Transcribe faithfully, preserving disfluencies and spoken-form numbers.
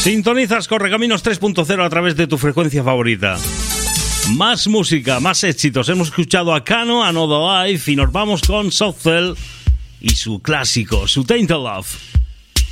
Sintonizas Correcaminos tres punto cero a través de tu frecuencia favorita. Más música, más éxitos. Hemos escuchado a Kano, Another Life y nos vamos con Soft Cell y su clásico, su Tainted Love.